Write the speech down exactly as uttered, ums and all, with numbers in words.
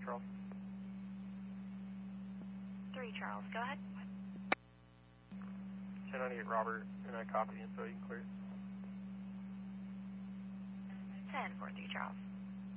Charles. three Charles, go ahead. ten ninety-eight Robert, and I copy, and so you can clear. ten four three Charles.